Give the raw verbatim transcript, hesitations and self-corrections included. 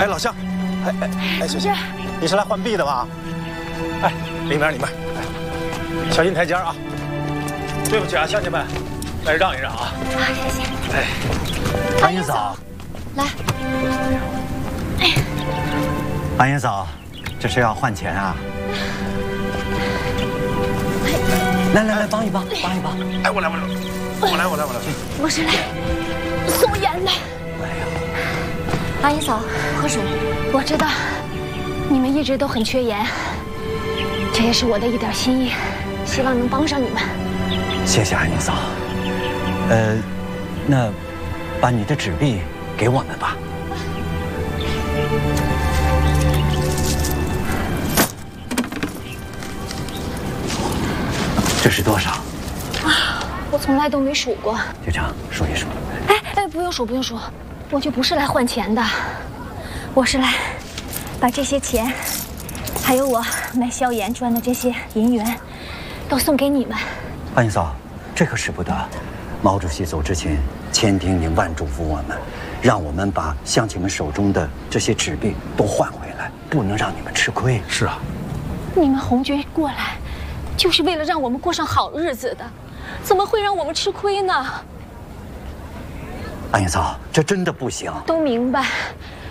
哎，老乡，哎哎哎，小心，你是来换币的吧？哎，里面里面，哎，小心台阶啊！对不起啊，乡亲们，来让一让啊！ 啊，谢谢。 哎， 安英嫂， 来。哎， 安英嫂，这是要换钱啊？来来来，帮一帮，帮一帮！ 哎，我来我来我来我来我来！ 我是来送盐的。 哎呀， 阿姨嫂，喝水。我知道你们一直都很缺盐，这也是我的一点心意，希望能帮上你们。 谢谢安英嫂。呃，那把你的纸币给我们吧。这是多少？ 啊，我从来都没数过。 就这样数一数。 哎哎，不用数，不用数，我就不是来换钱的，我是来把这些钱，还有我卖硝盐赚的这些银元，都送给你们。 安英嫂，这可使不得。毛主席走之前千叮咛万嘱咐我们，让我们把乡亲们手中的这些纸币都换回来，不能让你们吃亏。 是啊， 你们红军过来，就是为了让我们过上好日子的，怎么会让我们吃亏呢？ 安英嫂，这真的不行。 都明白，